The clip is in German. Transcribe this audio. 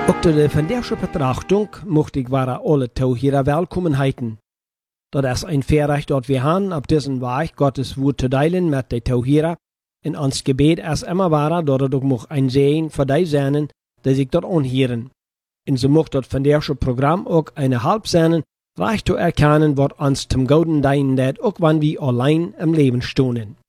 Ook de vandaagse betrachtung mocht ik ware alle Tauhierer willkommen heiten. Dat is ein Verrecht dat wir haben, auf diesen Weg Gottes Wort zu teilen mit den Tauhierer. In ons Gebet ist immer ware, dat het ook mocht ein Segen für die zijn, die sich dort anhören. Und so mocht das vandaagse Programm auch eine Halb sein, reich zu erkennen, was uns zum Gouden dienen dat, auch wenn wir allein im Leben stonden.